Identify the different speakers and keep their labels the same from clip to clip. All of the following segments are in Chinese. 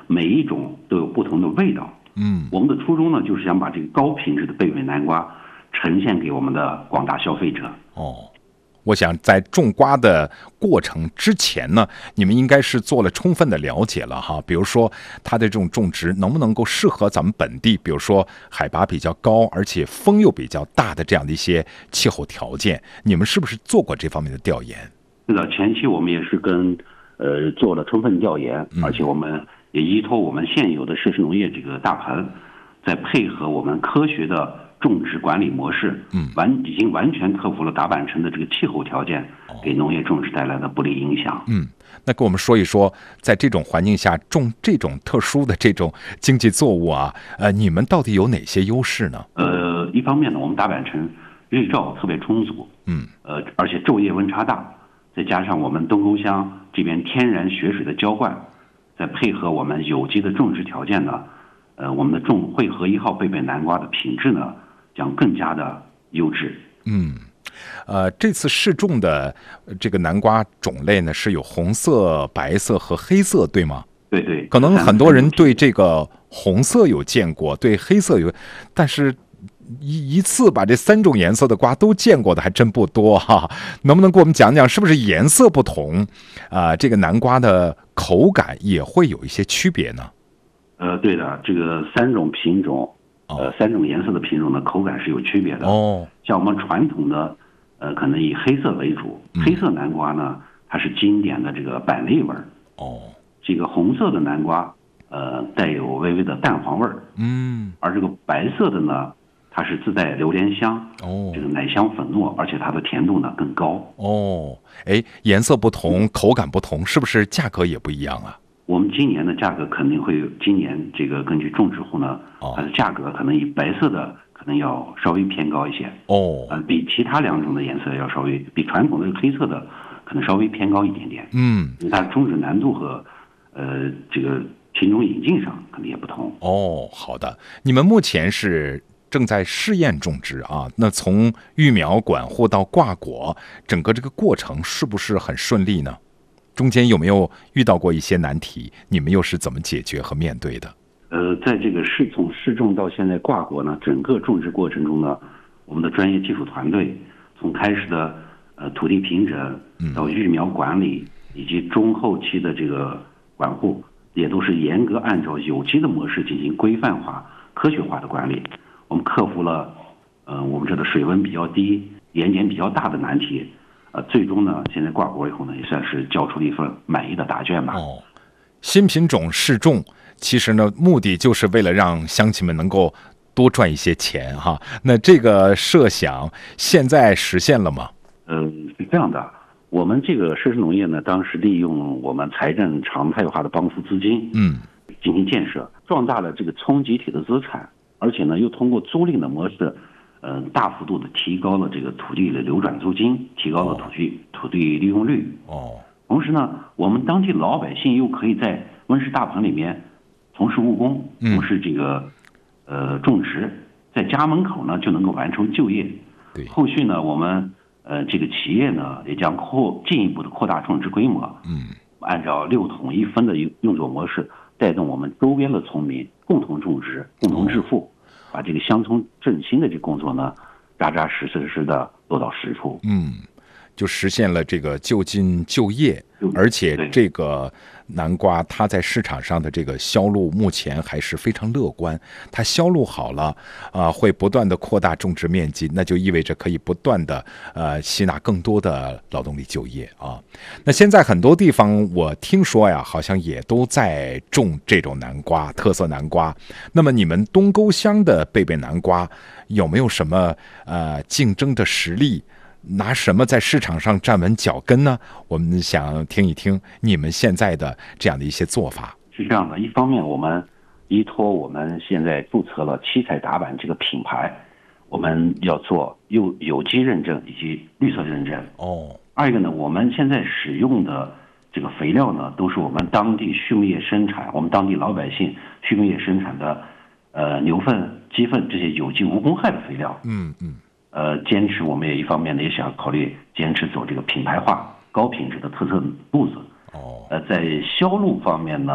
Speaker 1: 每一种都有不同的味道。我们的初衷呢，就是想把这个高品质的贝贝南瓜呈现给我们的广大消费者。
Speaker 2: 我想在种瓜的过程之前呢，你们应该是做了充分的了解了哈。比如说它的这种种植能不能够适合咱们本地，比如说海拔比较高，而且风又比较大的这样的一些气候条件，你们是不是做过这方面的调研？
Speaker 1: 是的，前期我们也是做了充分调研，而且我们也依托我们现有的设施农业这个大盘，再配合我们科学的种植管理模式，已经完全克服了达坂城的这个气候条件给农业种植带来的不利影响。
Speaker 2: 那跟我们说一说，在这种环境下种这种特殊的这种经济作物啊，你们到底有哪些优势呢？
Speaker 1: 一方面呢，我们达坂城日照特别充足，而且昼夜温差大，再加上我们东沟乡这边天然雪水的浇灌，再配合我们有机的种植条件呢，我们的汇合1号贝贝南瓜的品质呢将更加的优质。
Speaker 2: 这次试种的这个南瓜种类呢是有红色、白色和黑色，对吗？
Speaker 1: 对。
Speaker 2: 可能很多人对这个红色有见过，对黑色有，但是一次把这3种颜色的瓜都见过的还真不多哈。能不能给我们讲讲，是不是颜色不同这个南瓜的口感也会有一些区别呢？
Speaker 1: 对的，这个3种品种，3种颜色的品种的口感是有区别的。像我们传统的，可能以黑色为主，黑色南瓜呢，它是经典的这个板栗味儿。这个红色的南瓜，带有微微的蛋黄味儿。而这个白色的呢，它是自带榴莲香，这个奶香粉糯，而且它的甜度呢更高。
Speaker 2: 颜色不同，口感不同，是不是价格也不一样啊？
Speaker 1: 我们今年的价格肯定会有，今年这个根据种植户呢，它的价格可能以白色的可能要稍微偏高一些。比其他2种的颜色要稍微，比传统的黑色的可能稍微偏高一点点。因为它种植难度和这个品种引进上可能也不同。
Speaker 2: 好的，你们目前是正在试验种植啊？那从育苗、管护到挂果，整个这个过程是不是很顺利呢？中间有没有遇到过一些难题？你们又是怎么解决和面对的？
Speaker 1: 在这个从试种到现在挂果呢，整个种植过程中呢，我们的专业技术团队从开始的土地平整到育苗管理以及中后期的这个管护，也都是严格按照有机的模式进行规范化、科学化的管理。我们克服了我们这的水温比较低、盐碱比较大的难题。最终呢，现在挂果以后呢，也算是交出了一份满意的答卷吧。
Speaker 2: 新品种试种，其实呢，目的就是为了让乡亲们能够多赚一些钱哈。那这个设想现在实现了吗？
Speaker 1: 是这样的，我们这个设施农业呢，当时利用我们财政常态化的帮扶资金，进行建设，壮大了这个村集体的资产，而且呢，又通过租赁的模式。大幅度的提高了这个土地的流转租金，提高了土地利用率。同时呢，我们当地老百姓又可以在温室大棚里面从事务工，从事这个种植，在家门口呢就能够完成就业。后续呢，我们这个企业呢也将进一步的扩大种植规模。按照6桶1分的用作模式，带动我们周边的村民共同种植，共同致富。把这个乡村振兴的这个工作呢，扎扎实实的落到实处。
Speaker 2: 就实现了这个就近就业，而且这个南瓜它在市场上的这个销路目前还是非常乐观。它销路好了会不断的扩大种植面积，那就意味着可以不断的吸纳更多的劳动力就业啊。那现在很多地方我听说呀，好像也都在种这种南瓜，特色南瓜。那么你们东沟乡的贝贝南瓜有没有什么竞争的实力？拿什么在市场上站稳脚跟呢？我们想听一听你们现在的这样的一些做法。
Speaker 1: 是这样的，一方面我们依托我们现在注册了七彩达坂这个品牌，我们要做有机认证以及绿色认证。二一个呢，我们现在使用的这个肥料呢，都是我们当地畜牧业生产，我们当地老百姓畜牧业生产的牛粪、鸡粪这些有机无公害的肥料。坚持我们也一方面呢，也想考虑坚持走这个品牌化、高品质的特色路子。在销路方面呢，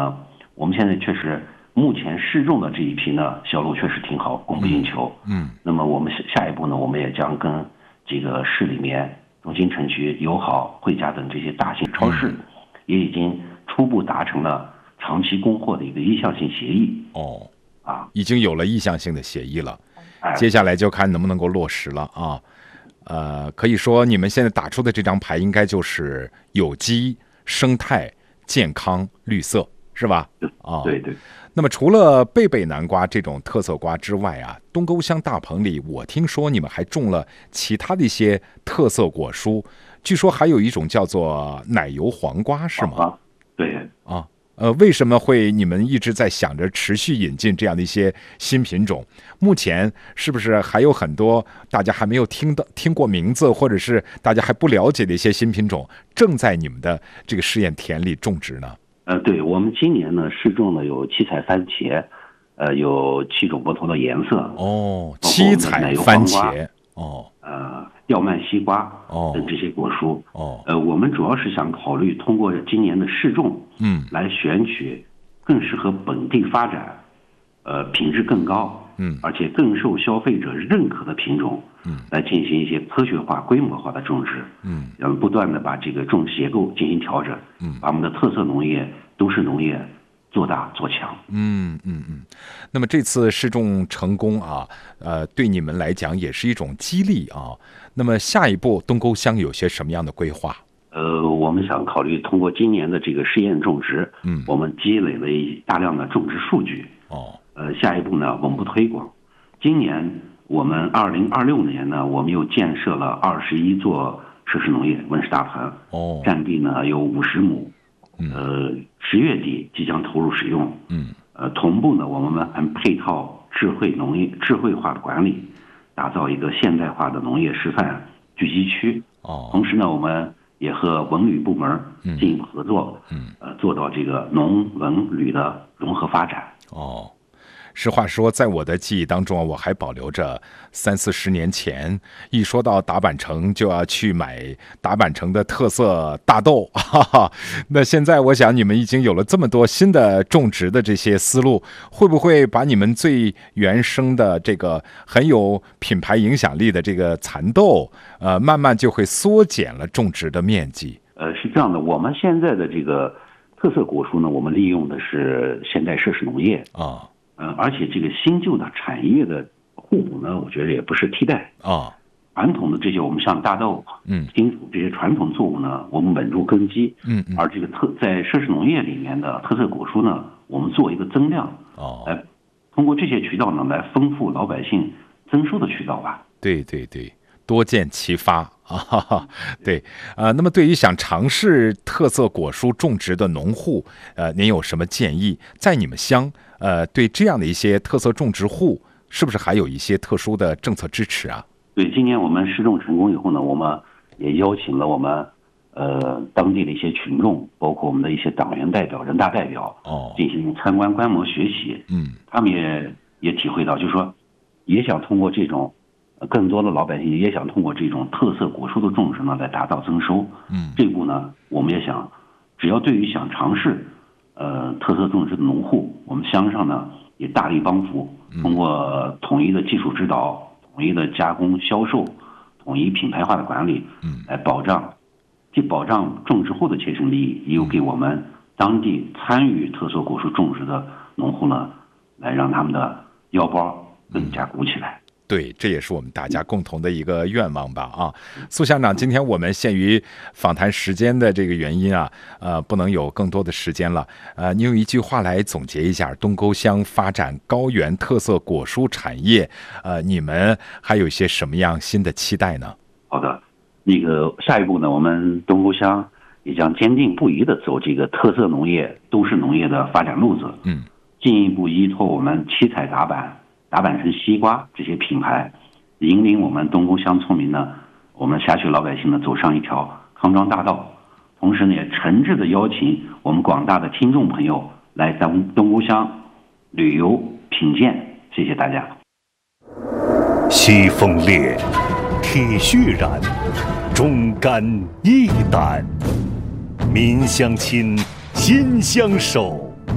Speaker 1: 我们现在确实目前试种的这一批呢，销路确实挺好，供不应求。那么我们下一步呢，我们也将跟这个市里面中心城区、友好、惠家等这些大型超市，也已经初步达成了长期供货的一个意向性协议。
Speaker 2: 已经有了意向性的协议了，接下来就看能不能够落实了啊。可以说你们现在打出的这张牌应该就是有机、生态、健康、绿色，是吧？
Speaker 1: 对对。
Speaker 2: 那么除了贝贝南瓜这种特色瓜之外啊，东沟乡大棚里我听说你们还种了其他的一些特色果蔬，据说还有一种叫做奶油黄瓜，是吗？
Speaker 1: 对
Speaker 2: 啊。为什么会你们一直在想着持续引进这样的一些新品种？目前是不是还有很多大家还没有听过名字，或者是大家还不了解的一些新品种正在你们的这个试验田里种植呢？
Speaker 1: 对，我们今年呢试种了有七彩番茄，有7种不同的颜色。
Speaker 2: 七彩番茄。
Speaker 1: 吊蔓西瓜等这些果蔬。我们主要是想考虑通过今年的试种，来选取更适合本地发展，品质更高，而且更受消费者认可的品种，来进行一些科学化、规模化的种植，不断的把这个种植结构进行调整，把我们的特色农业、都市农业做大做强。
Speaker 2: 那么这次试种成功啊，对你们来讲也是一种激励啊。那么下一步东沟乡有些什么样的规划？
Speaker 1: 我们想考虑通过今年的这个试验种植，我们积累了大量的种植数据。下一步呢，稳步推广。今年我们2026年呢，我们又建设了21座设施农业温室大棚，占地呢有50亩。10月底即将投入使用。同步呢，我们还配套智慧化的管理，打造一个现代化的农业示范聚集区。同时呢，我们也和文旅部门进一步合作，做到这个农文旅的融合发展。
Speaker 2: 实话说，在我的记忆当中，我还保留着30-40年前一说到达坂城就要去买达坂城的特色大豆，那现在我想你们已经有了这么多新的种植的这些思路，会不会把你们最原生的这个很有品牌影响力的这个蚕豆，慢慢就会缩减了种植的面积？
Speaker 1: 是这样的，我们现在的这个特色果蔬呢，我们利用的是现代设施农业而且这个新旧的产业的互补呢，我觉得也不是替代传统的这些我们像大豆、金属这些传统作物呢，我们稳住根基，而这个在设施农业里面的特色果蔬呢，我们做一个增量，通过这些渠道呢，来丰富老百姓增收的渠道吧。
Speaker 2: 对对对，多见其发对那么对于想尝试特色果蔬种植的农户，您有什么建议？在你们乡对这样的一些特色种植户，是不是还有一些特殊的政策支持啊？
Speaker 1: 对，今年我们试种成功以后呢，我们也邀请了我们当地的一些群众，包括我们的一些党员代表、人大代表进行参观观摩学习。他们也体会到，就是说也想通过这种更多的老百姓也想通过这种特色果蔬的种植呢，来达到增收。这步呢，我们也想，只要对于想尝试特色种植的农户，我们乡上呢也大力帮扶，通过统一的技术指导、统一的加工销售、统一品牌化的管理，来既保障种植户的切身利益，也有给我们当地参与特色果蔬种植的农户呢，来让他们的腰包更加鼓起来。
Speaker 2: 对，这也是我们大家共同的一个愿望吧苏乡长，今天我们限于访谈时间的这个原因不能有更多的时间了。你用一句话来总结一下东沟乡发展高原特色果蔬产业，你们还有一些什么样新的期待呢？
Speaker 1: 好的，下一步呢，我们东沟乡也将坚定不移地走这个特色农业、都市农业的发展路子，进一步依托我们七彩达坂城西瓜这些品牌，引领我们东沟乡村民呢，我们辖区老百姓呢走上一条康庄大道。同时呢，也诚挚的邀请我们广大的听众朋友来咱们东沟乡旅游品鉴。谢谢大家。
Speaker 3: 西风烈，铁血燃，忠肝义胆，民相亲，心相守。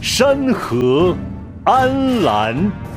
Speaker 3: 山河安澜。